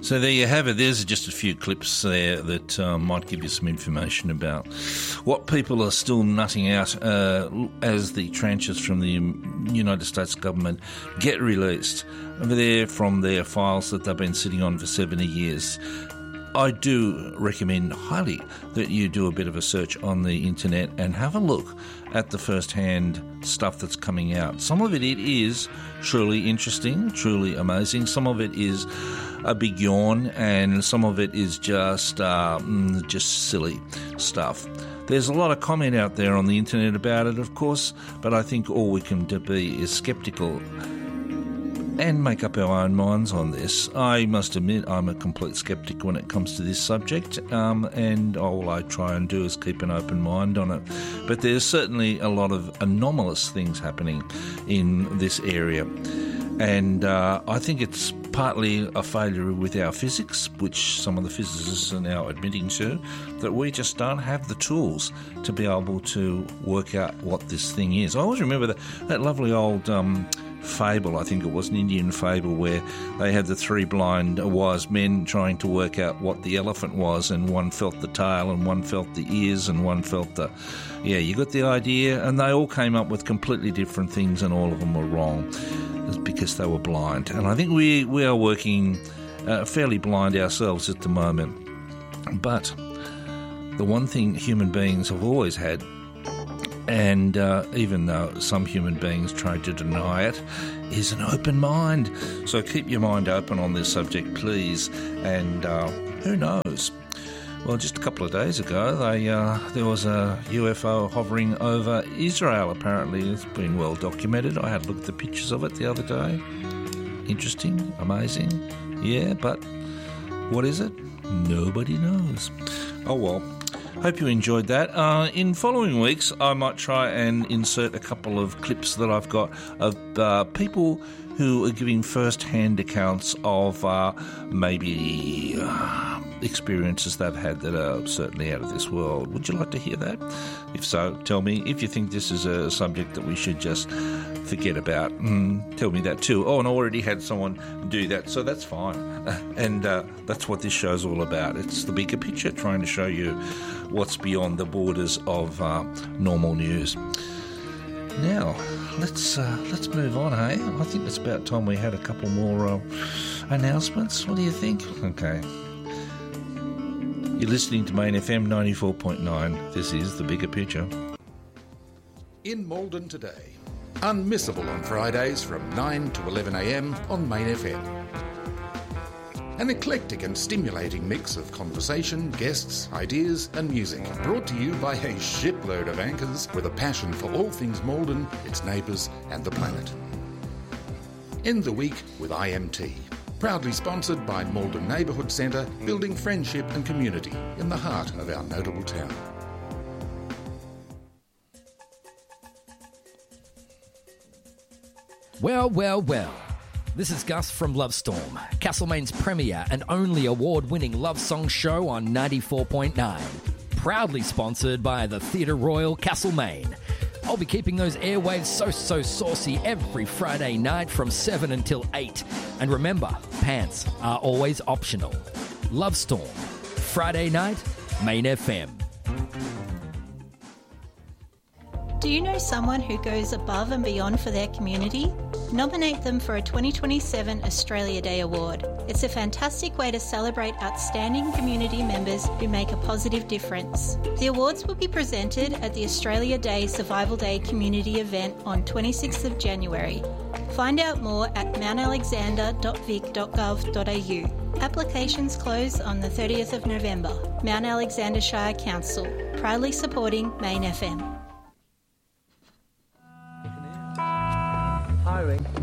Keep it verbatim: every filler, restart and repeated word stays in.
So there you have it. There's just a few clips there that uh, might give you some information about what people are still nutting out uh, as the tranches from the United States government get released over there from their files that they've been sitting on for seventy years. I do recommend highly that you do a bit of a search on the internet and have a look at the first-hand stuff that's coming out. Some of it, it is truly interesting, truly amazing. Some of it is a big yawn, and some of it is just uh, just silly stuff. There's a lot of comment out there on the internet about it, of course, but I think all we can be is sceptical and make up our own minds on this. I must admit I'm a complete sceptic when it comes to this subject, um, and all I try and do is keep an open mind on it. But there's certainly a lot of anomalous things happening in this area. And uh, I think it's partly a failure with our physics, which some of the physicists are now admitting to, that we just don't have the tools to be able to work out what this thing is. I always remember that, that lovely old um, fable, I think it was an Indian fable, where they had the three blind wise men trying to work out what the elephant was, and one felt the tail and one felt the ears and one felt the... Yeah, you got the idea? And they all came up with completely different things, and all of them were wrong. It's because they were blind. And I think we, we are working uh, fairly blind ourselves at the moment. But the one thing human beings have always had, and uh, even though some human beings try to deny it, is an open mind. So keep your mind open on this subject, please. And uh, who knows? Well, just a couple of days ago, they, uh, there was a U F O hovering over Israel, apparently. It's been well documented. I had a look at the pictures of it the other day. Interesting, amazing. Yeah, but what is it? Nobody knows. Oh, well. Hope you enjoyed that. Uh, in following weeks, I might try and insert a couple of clips that I've got of uh, people who are giving first-hand accounts of uh, maybe uh, experiences they've had that are certainly out of this world. Would you like to hear that? If so, tell me. If you think this is a subject that we should just forget about, mm, tell me that too. Oh, and I already had someone do that, so that's fine. And uh, that's what this show's all about. It's the bigger picture, trying to show you what's beyond the borders of uh, normal news. Now, let's uh, let's move on, hey? I think it's about time we had a couple more uh, announcements. What do you think? Okay. You're listening to Main F M ninety-four point nine. This is The Bigger Picture. In Maldon today. Unmissable on Fridays from nine to eleven a m on Main F M. An eclectic and stimulating mix of conversation, guests, ideas and music, brought to you by a shipload of anchors with a passion for all things Maldon, its neighbours and the planet. End the week with I M T, proudly sponsored by Maldon Neighbourhood Centre, building friendship and community in the heart of our notable town. Well, well, well. This is Gus from Lovestorm, Castlemaine's premier and only award-winning love song show on ninety-four point nine. Proudly sponsored by the Theatre Royal Castlemaine. I'll be keeping those airwaves so, so saucy every Friday night from seven until eight. And remember, pants are always optional. Lovestorm, Friday night, Main F M. Do you know someone who goes above and beyond for their community? Nominate them for a twenty twenty-seven Australia Day Award. It's a fantastic way to celebrate outstanding community members who make a positive difference. The awards will be presented at the Australia Day Survival Day community event on twenty-sixth of January. Find out more at mount alexander dot vic dot gov dot a u. Applications close on the thirtieth of November. Mount Alexander Shire Council, proudly supporting Main F M. Hiring.